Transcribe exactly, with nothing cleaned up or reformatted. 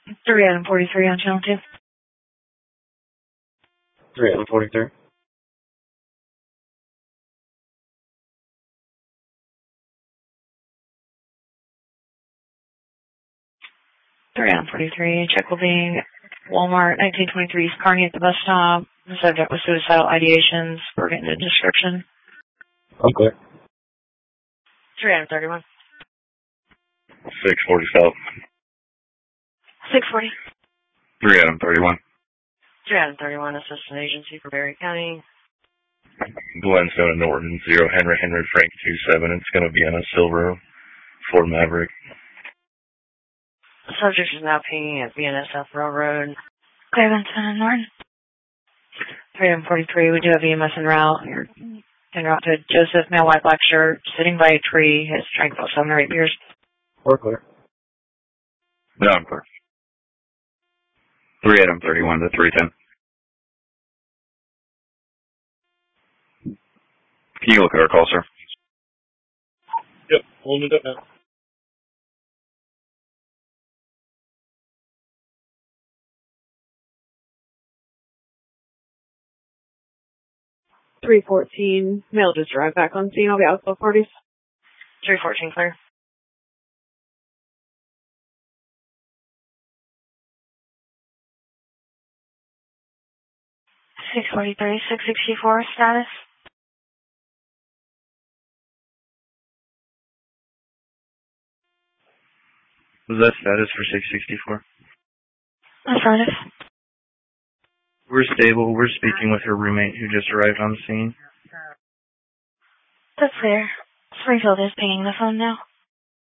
three Adam forty-three on channel two. three Adam forty-three. three Adam forty-three. Check will be Walmart, nineteen twenty-three East Kearney at the bus stop. The subject was suicidal ideations. We're getting the description. I'm clear. three Adam thirty-one. six forty South. six forty. three Adam thirty-one. three Adam thirty-one, assistant agency for Berry County. Glenstone and Norton, zero Henry Henry Frank two seven. It's going to be on a silver Ford Maverick. The subject is now pinging at B N S F Railroad. Glenstone and Norton. three Adam forty-three, we do have E M S en route. You're en route to Joseph, male white black shirt, sitting by a tree, has drank about seven or eight beers. We're clear. No, I'm clear. three Adam thirty-one to three ten. Can you look at our call, sir? Yep, holding it up now. three fourteen, male just arrived back on scene. I'll be out till parties. three fourteen clear. six forty-three, six sixty-four, status. Was that status for six sixty-four? Affirmative. We're stable. We're speaking with her roommate who just arrived on the scene. That's clear. Springfield is pinging the phone now.